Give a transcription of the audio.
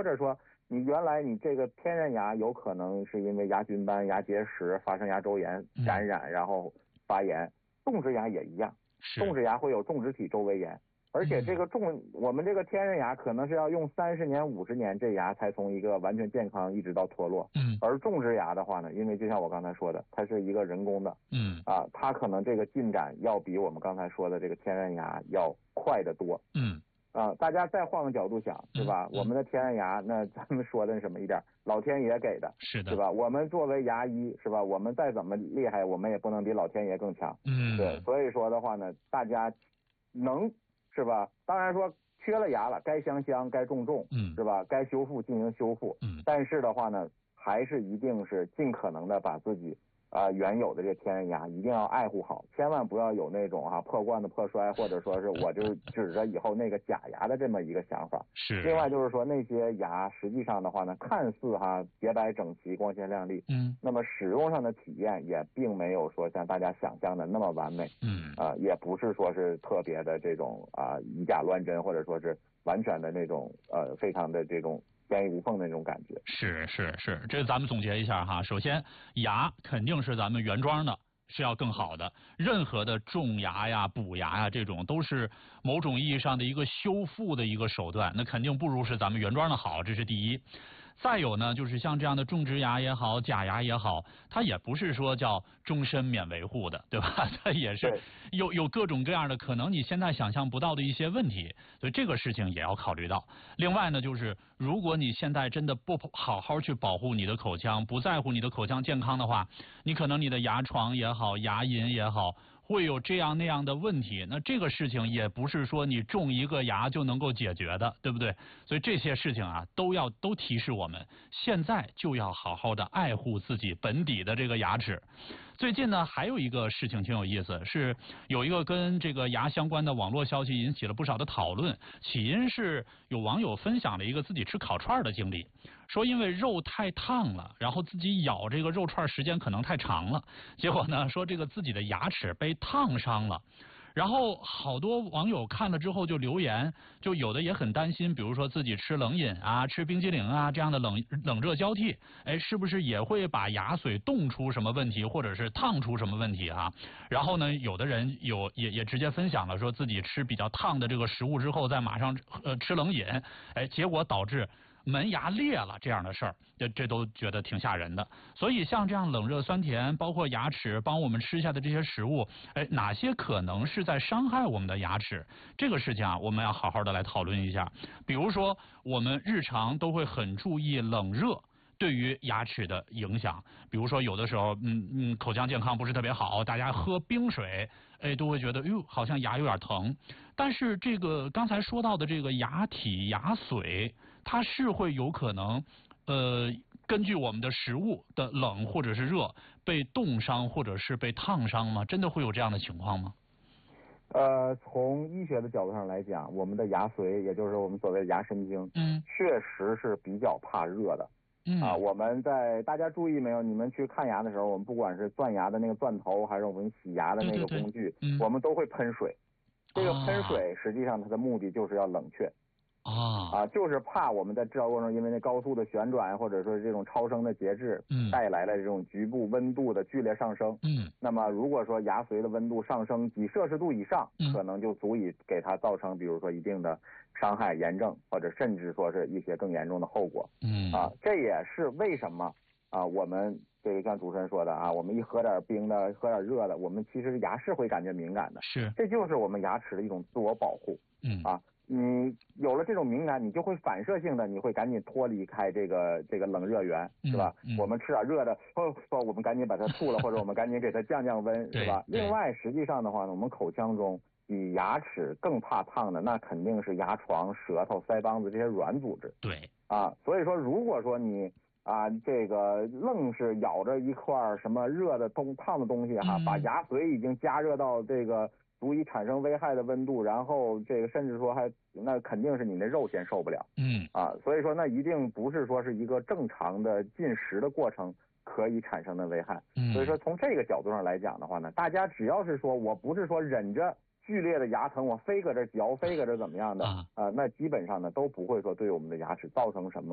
或者说你原来你这个天然牙有可能是因为牙菌斑、牙结石发生牙周炎感染，然后发炎，种植牙也一样，种植牙会有种植体周围炎。而且这个我们这个天然牙可能是要用30年、50年，这牙才从一个完全健康一直到脱落。而种植牙的话呢，因为就像我刚才说的，它是一个人工的，它可能这个进展要比我们刚才说的这个天然牙要快得多。大家再换个角度想，对吧？我们的天然牙，那咱们说的什么一点，老天爷给的， 是的， 是吧？我们作为牙医，是吧？我们再怎么厉害，我们也不能比老天爷更强。对，所以说的话呢，大家是吧？当然说缺了牙了，该镶镶，该种，是吧？该修复进行修复。但是的话呢，还是一定是尽可能的把自己原有的这天然牙一定要爱护好，千万不要有那种破罐子破摔，或者说是我就指着以后那个假牙的这么一个想法。 是。 另外就是说那些牙实际上的话呢，看似洁白整齐、光鲜亮丽，那么使用上的体验也并没有说像大家想象的那么完美。也不是说是特别的这种以假乱真，或者说是完全的那种非常的这种天衣无缝的那种感觉。 是，这咱们总结一下哈。首先，牙肯定是咱们原装的，是要更好的。任何的种牙呀、补牙呀，这种都是某种意义上的一个修复的一个手段，那肯定不如是咱们原装的好，这是第一。再有呢，就是像这样的种植牙也好，假牙也好，它也不是说叫终身免维护的，对吧？它也是有各种各样的可能你现在想象不到的一些问题，所以这个事情也要考虑到。另外呢，就是如果你现在真的不好好去保护你的口腔，不在乎你的口腔健康的话，你可能你的牙床也好，牙龈也好，会有这样那样的问题，那这个事情也不是说你种一个牙就能够解决的，对不对？所以这些事情都提示我们现在就要好好的爱护自己本底的这个牙齿。最近呢，还有一个事情挺有意思，是有一个跟这个牙相关的网络消息引起了不少的讨论。起因是有网友分享了一个自己吃烤串的经历，说因为肉太烫了，然后自己咬这个肉串时间可能太长了，结果呢说这个自己的牙齿被烫伤了。然后好多网友看了之后就留言，就有的也很担心，比如说自己吃冷饮吃冰激凌这样的冷热交替，是不是也会把牙髓冻出什么问题，或者是烫出什么问题然后呢，有的人也直接分享了，说自己吃比较烫的这个食物之后，再马上吃冷饮，结果导致门牙裂了这样的事儿，这都觉得挺吓人的。所以像这样冷热酸甜，包括牙齿帮我们吃下的这些食物，哪些可能是在伤害我们的牙齿？这个事情我们要好好的来讨论一下。比如说，我们日常都会很注意冷热对于牙齿的影响，比如说有的时候口腔健康不是特别好，大家喝冰水都会觉得好像牙有点疼。但是这个刚才说到的这个牙体牙髓，它是会有可能根据我们的食物的冷或者是热被冻伤或者是被烫伤吗？真的会有这样的情况吗？ 从医学的角度上来讲，我们的牙髓，也就是我们所谓的牙神经，确实是比较怕热的。我们大家注意没有？你们去看牙的时候，我们不管是钻牙的那个钻头，还是我们洗牙的那个工具，我们都会喷水。这个喷水实际上它的目的就是要冷却。就是怕我们在制造过程中，因为那高速的旋转或者说这种超声的节制，带来了这种局部温度的剧烈上升。那么如果说牙髓的温度上升几摄氏度以上，可能就足以给它造成比如说一定的伤害、炎症，或者甚至说是一些更严重的后果。这也是为什么我们这个像主持人说的我们一喝点冰的，喝点热的，我们其实牙是会感觉敏感的。这就是我们牙齿的一种自我保护。你有了这种敏感，你就会反射性的，你会赶紧脱离开这个冷热源，是吧？我们吃点热的，我们赶紧把它吐了，或者我们赶紧给它降降温，是吧？另外，实际上的话呢，我们口腔中比牙齿更怕烫的，那肯定是牙床、舌头、腮帮子这些软组织。所以说，如果说你这个愣是咬着一块什么热的烫的东西把牙髓已经加热到这个足以产生危害的温度，然后这个甚至说那肯定是你那肉先受不了。所以说那一定不是说是一个正常的进食的过程可以产生的危害。所以说从这个角度上来讲的话呢，大家只要是说我不是说忍着剧烈的牙疼我非搁这嚼，非搁这怎么样的那基本上呢都不会说对我们的牙齿造成什么